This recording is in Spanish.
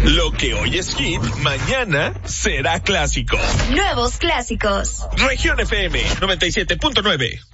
Lo que hoy es hit, mañana será clásico. Nuevos clásicos. Región FM 97.9.